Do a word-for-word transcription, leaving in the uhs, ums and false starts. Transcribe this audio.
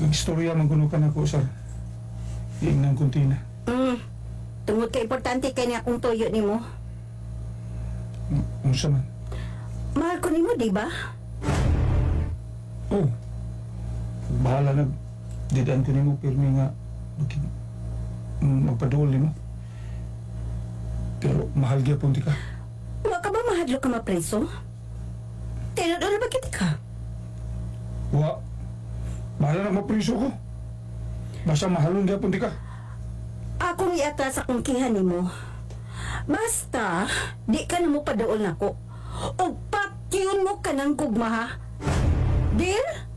Nagstorya magkuno ka na ko, sir. Iingnan kunti na. Hmm. Tungod ka importante kay niya akong tuyo ni mo. Unsa man? Mahal ko ni mo, di ba? Oh. Bahala na. Didaan ko nimo pirmi nga bakit mm, magpaduol nimo. Pero mahal gyapon ti ka. Wa ka ba mahadlo ka mapreso? Tinod-ol ba kita ka? Wa. Bahala na mapriso ko. Basta mahalon gyapon ti ka. Akong iatras akong kihan ni mo. Basta, di ka na mo paduol na ko. O pakyun mo ka ng gugma, ha? Deal?